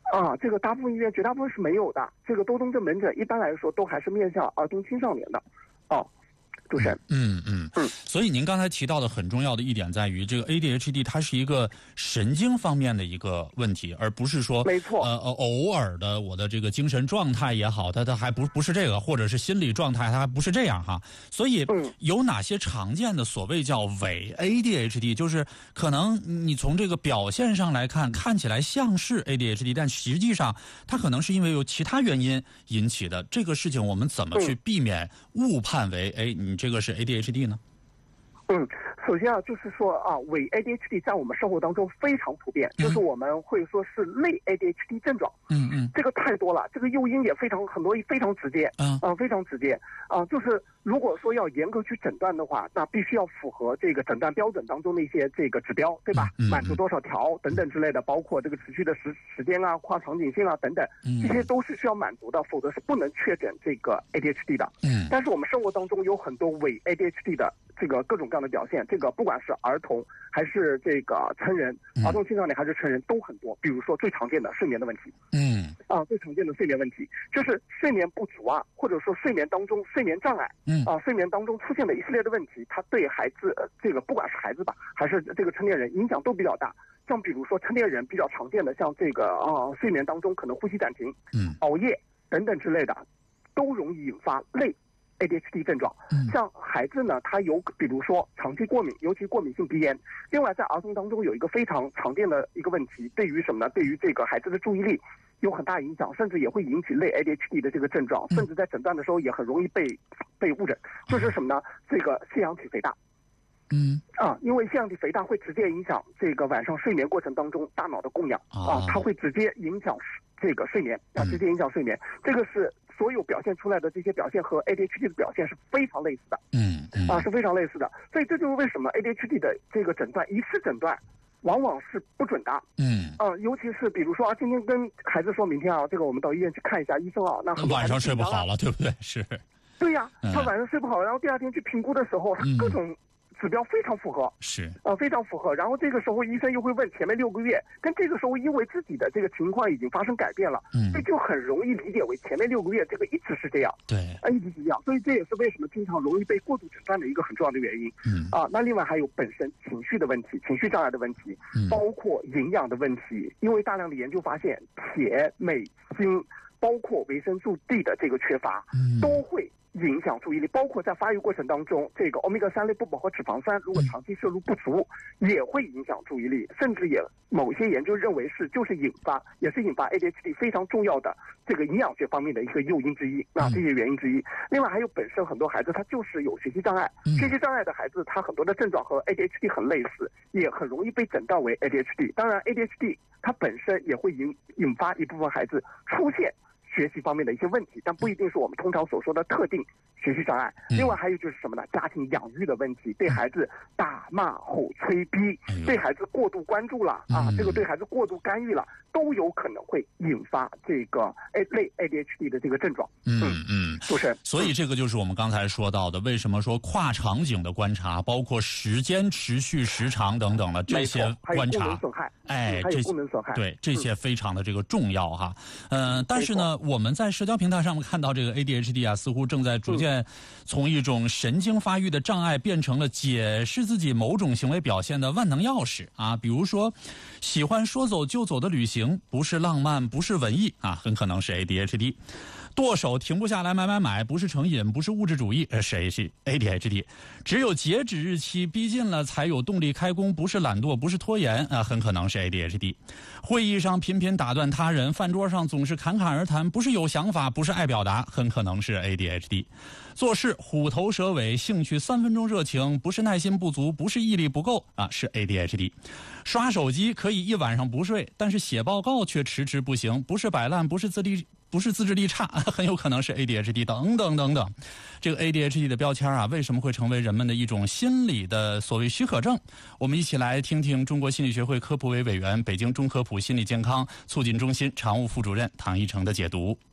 这个大部分医院绝大部分是没有的。这个多动症门诊一般来说都还是面向儿童青少年的。主持人。 所以您刚才提到的很重要的一点在于，这个 ADHD 它是一个神经方面的一个问题，而不是说没错偶尔的我的这个精神状态也好，它还不是这个，或者是心理状态它还不是这样哈。所以有哪些常见的所谓叫伪 ADHD， 就是可能你从这个表现上来看起来像是 ADHD， 但实际上它可能是因为有其他原因引起的。这个事情我们怎么去避免误判为你这个是 ADHD 呢？ 首先就是说伪 ADHD 在我们生活当中非常普遍，就是我们会说是类 ADHD 症状。这个太多了，这个诱因也很多，非常直接。非常直接。就是如果说要严格去诊断的话，那必须要符合这个诊断标准当中的一些这个指标，对吧？满足多少条等等之类的，包括这个持续的时间啊、跨场景性啊等等，这些都是需要满足的，否则是不能确诊这个 ADHD 的。但是我们生活当中有很多伪 ADHD 的这个各种各样的表现，这个不管是儿童还是这个成人，儿童青少年还是成人都很多。比如说最常见的睡眠的问题。最常见的睡眠问题就是睡眠不足或者说睡眠当中睡眠障碍。睡眠当中出现的一系列的问题，它对孩子这个不管是孩子吧，还是这个成年人影响都比较大。像比如说成年人比较常见的，像这个睡眠当中可能呼吸暂停、熬夜等等之类的，都容易引发类ADHD 症状。像孩子呢，他有比如说长期过敏，尤其过敏性鼻炎。另外在儿童当中有一个非常常见的一个问题，对于什么呢？对于这个孩子的注意力有很大影响，甚至也会引起类 ADHD 的这个症状，甚至在诊断的时候也很容易被误诊。就是什么呢？这个腺样体肥大。因为腺样体肥大会直接影响这个晚上睡眠过程当中大脑的供氧它会直接影响这个睡眠直接影响睡眠。这个是所有表现出来的这些表现和 ADHD 的表现是非常类似的。是非常类似的。所以这就是为什么 ADHD 的这个诊断一次诊断往往是不准的。尤其是比如说今天跟孩子说明天这个我们到医院去看一下医生那晚上睡不好了，对不对？是。 对呀，他晚上睡不好，然后第二天去评估的时候，他各种指标非常符合， 是非常符合。然后这个时候医生又会问前面6个月，跟这个时候因为自己的这个情况已经发生改变了，所以就很容易理解为前面6个月这个一直是这样， 对， 一直是这样。所以这也是为什么经常容易被过度诊断的一个很重要的原因。那另外还有本身情绪的问题、情绪障碍的问题，包括营养的问题。因为大量的研究发现，铁、镁、锌，包括维生素 D 的这个缺乏，都会影响注意力。包括在发育过程当中，这个欧米伽3类不饱和脂肪酸如果长期摄入不足，也会影响注意力，甚至也某些研究认为就是引发 ADHD 非常重要的这个营养学方面的一个诱因之一，这些原因之一。另外还有本身很多孩子他就是有学习障碍，学习障碍的孩子他很多的症状和 ADHD 很类似，也很容易被诊断为 ADHD。当然 ADHD 它本身也会引发一部分孩子出现学习方面的一些问题，但不一定是我们通常所说的特定学习障碍。另外还有就是什么呢？家庭养育的问题，对孩子打骂吼催逼，对孩子过度关注了这个对孩子过度干预了，都有可能会引发这个类 ADHD 的这个症状。是不是？ 所以这个就是我们刚才说到的，为什么说跨场景的观察，包括时间持续时长等等的这些观察， 还有功能损害， 对，这些非常的这个重要哈。但是呢，我们在社交平台上面看到这个 ADHD 似乎正在逐渐从一种神经发育的障碍变成了解释自己某种行为表现的万能钥匙比如说喜欢说走就走的旅行，不是浪漫，不是文艺很可能是 ADHD。剁手停不下来买，不是成瘾，不是物质主义，是 ADHD。只有截止日期逼近了才有动力开工，不是懒惰，不是拖延很可能是 ADHD。会议上频频打断他人，饭桌上总是侃侃而谈，不是有想法，不是爱表达，很可能是 ADHD。做事虎头蛇尾，兴趣3分钟热情，不是耐心不足，不是毅力不够是 ADHD。刷手机可以一晚上不睡，但是写报告却迟迟不行，不是摆烂，不是自制力差，很有可能是 ADHD 等等等等。这个 ADHD 的标签为什么会成为人们的一种心理的所谓许可证？我们一起来听听中国心理学会科普委员、北京中科普心理健康促进中心常务副主任唐一成的解读。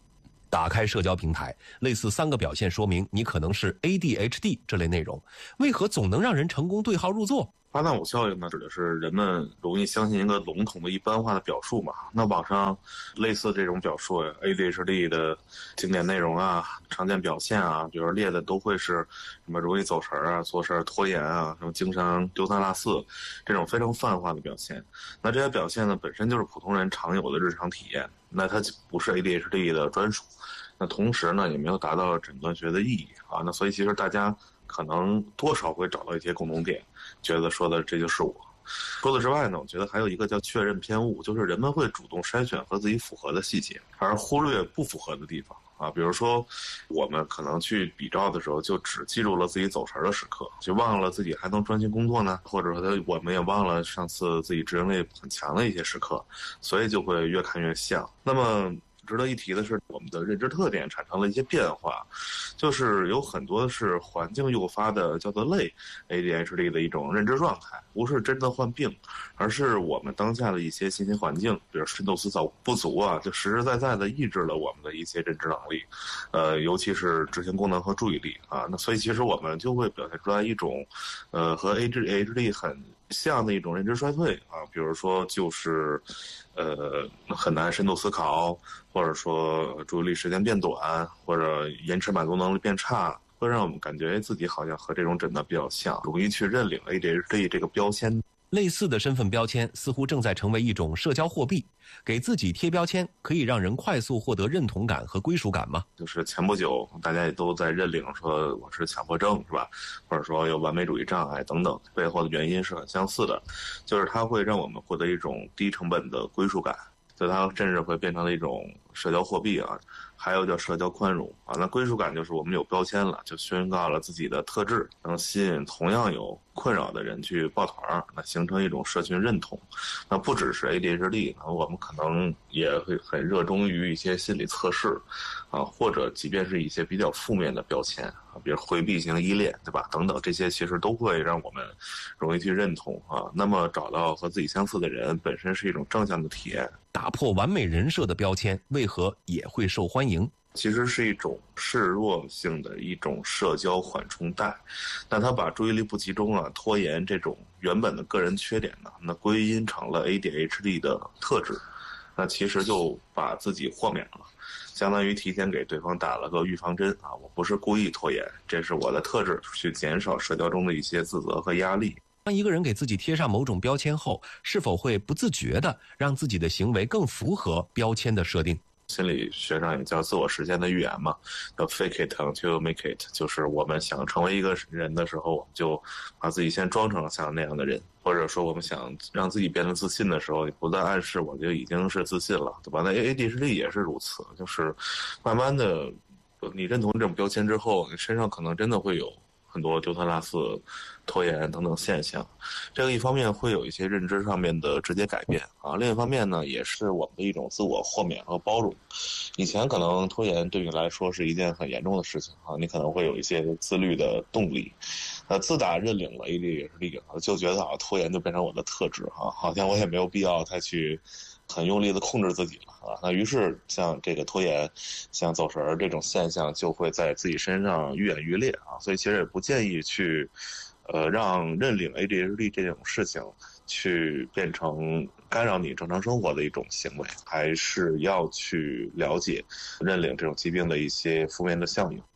打开社交平台，类似3个表现说明你可能是 ADHD 这类内容，为何总能让人成功对号入座？ 巴纳姆效应呢，指的是人们容易相信一个笼统的一般化的表述嘛。那网上类似这种表述呀 ，ADHD 的经典内容啊、常见表现啊，比如列的都会是什么容易走神啊、做事拖延啊、什么经常丢三落四这种非常泛化的表现。那这些表现呢，本身就是普通人常有的日常体验，那它不是 ADHD 的专属。那同时呢，也没有达到诊断学的意义啊。那所以其实大家可能多少会找到一些共同点，觉得说的这就是我。除此之外呢，我觉得还有一个叫确认偏误，就是人们会主动筛选和自己符合的细节，而忽略不符合的地方啊。比如说，我们可能去比照的时候，就只记住了自己走神的时刻，就忘了自己还能专心工作呢，或者说我们也忘了上次自己执行力很强的一些时刻，所以就会越看越像。那么值得一提的是，我们的认知特点产生了一些变化，就是有很多是环境诱发的，叫做类 ADHD 的一种认知状态，不是真的患病，而是我们当下的一些信息环境，比如深度思考不足啊，就实实在在的抑制了我们的一些认知能力，尤其是执行功能和注意力啊。那所以其实我们就会表现出来一种，和 ADHD 很像的一种认知衰退啊，比如说就是很难深度思考，或者说注意力时间变短，或者延迟满足能力变差，会让我们感觉自己好像和这种诊断比较像，容易去认领 ADHD 这个标签。 类似的身份标签似乎正在成为一种社交货币，给自己贴标签可以让人快速获得认同感和归属感吗？ 就是前不久大家也都在认领说我是强迫症是吧，或者说有完美主义障碍等等，背后的原因是很相似的，就是它会让我们获得一种低成本的归属感，所以它甚至会变成了一种社交货币啊。还有叫社交宽容啊，那归属感就是我们有标签了，就宣告了自己的特质，能吸引同样有困扰的人去抱团，那形成一种社群认同。那不只是 ADHD， 我们可能也会很热衷于一些心理测试啊，或者即便是一些比较负面的标签啊，比如回避型依恋，对吧？等等，这些其实都会让我们容易去认同啊。那么找到和自己相似的人，本身是一种正向的体验。 打破完美人设的标签，为何也会受欢迎？ 其实是一种示弱性的一种社交缓冲带，那它把注意力不集中啊、拖延这种原本的个人缺点呢，那归因成了 ADHD 的特质，那其实就把自己豁免了，相当于提前给对方打了个预防针啊，我不是故意拖延，这是我的特质，去减少社交中的一些自责和压力。 当一个人给自己贴上某种标签后，是否会不自觉地让自己的行为更符合标签的设定？ 心理学上也叫自我实现的预言嘛，叫 fake it until make it， 就是我们想成为一个人的时候，我们就把自己先装成像那样的人，或者说我们想让自己变得自信的时候，你不断暗示我就已经是自信了，对吧？那 ADHD 也是如此，就是慢慢的你认同这种标签之后，你身上可能真的会有很多丢三落四、拖延等等现象，这个一方面会有一些认知上面的直接改变啊，另一方面呢，也是我们的一种自我豁免和包容。以前可能拖延对你来说是一件很严重的事情啊，你可能会有一些自律的动力。自打认领了 ADHD， 就觉得拖延就变成我的特质啊，好像我也没有必要再去很用力的控制自己了啊。那于是像这个拖延、像走神这种现象就会在自己身上愈演愈烈啊。所以其实也不建议去让认领 ADHD 这种事情去变成干扰你正常生活的一种行为，还是要去了解认领这种疾病的一些负面的效应。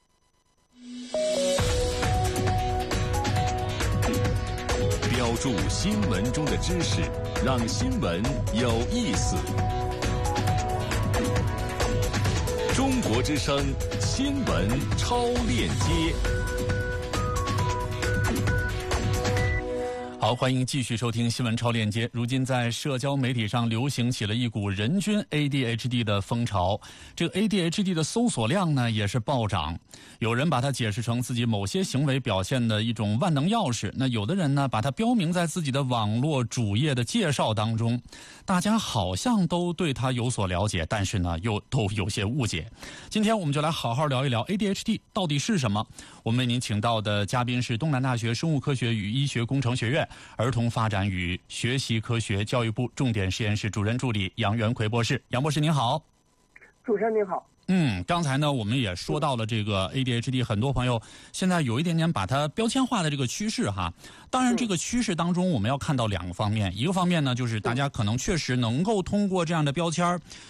标注新闻中的知识，让新闻有意思。中国之声新闻超链接。 好，欢迎继续收听新闻超链接。如今在社交媒体上流行起了一股人均 ADHD 的风潮，这个 ADHD 的搜索量呢也是暴涨。有人把它解释成自己某些行为表现的一种万能钥匙，那有的人呢把它标明在自己的网络主页的介绍当中。大家好像都对它有所了解，但是呢又都有些误解。今天我们就来好好聊一聊 ADHD 到底是什么。我们为您请到的嘉宾是东南大学生物科学与医学工程学院儿童发展与学习科学教育部重点实验室主任助理杨元奎博士。杨博士您好。 主持人您好。 刚才呢，我们也说到了这个 ADHD， 很多朋友现在有一点点把它标签化的这个趋势哈。当然，这个趋势当中，我们要看到2个方面，一个方面呢，就是大家可能确实能够通过这样的标签